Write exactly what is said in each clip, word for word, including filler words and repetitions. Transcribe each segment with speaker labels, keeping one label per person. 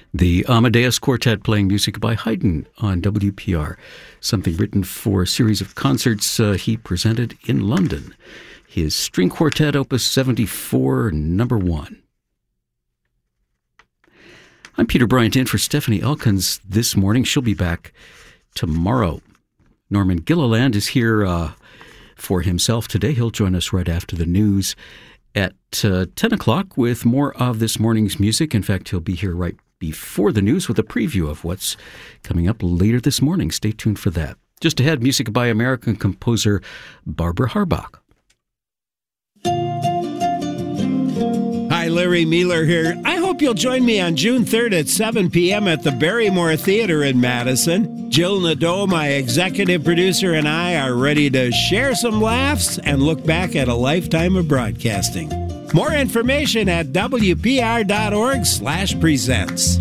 Speaker 1: The Amadeus Quartet playing music by Haydn on W P R, something written for a series of concerts uh, he presented in London. His string quartet, Opus seventy-four, number one. I'm Peter Bryant in for Stephanie Elkins this morning. She'll be back tomorrow. Norman Gilliland is here uh, for himself today. He'll join us right after the news at uh, ten o'clock with more of this morning's music. In fact, he'll be here right before the news with a preview of what's coming up later this morning. Stay tuned for that. Just ahead, music by American composer Barbara Harbach.
Speaker 2: Hi, Larry Mealer here. I hope you'll join me on June third at seven p.m. at the Barrymore Theater in Madison. Jill Nadeau, my executive producer, and I are ready to share some laughs and look back at a lifetime of broadcasting. More information at W P R dot org slash presents.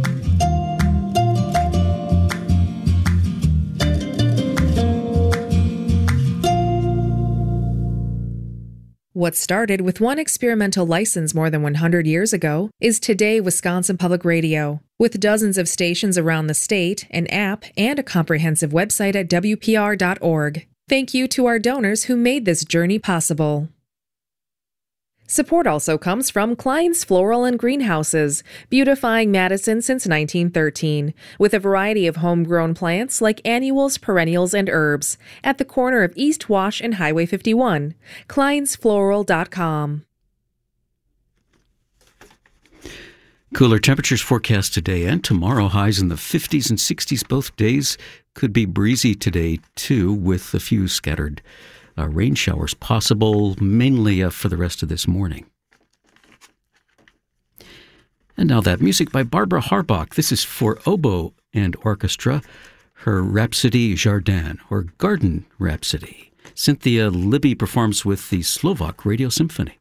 Speaker 3: What started with one experimental license more than one hundred years ago is today Wisconsin Public Radio. With dozens of stations around the state, an app, and a comprehensive website at W P R dot org. Thank you to our donors who made this journey possible. Support also comes from Klein's Floral and Greenhouses, beautifying Madison since nineteen thirteen, with a variety of homegrown plants like annuals, perennials, and herbs, at the corner of East Wash and Highway fifty-one. Kleins Floral dot com.
Speaker 1: Cooler temperatures forecast today and tomorrow. Highs in the fifties and sixties both days. Could be breezy today, too, with a few scattered Uh, rain showers possible, mainly uh, for the rest of this morning. And now that music by Barbara Harbach. This is for oboe and orchestra, her Rhapsody Jardin, or Garden Rhapsody. Cynthia Libby performs with the Slovak Radio Symphony.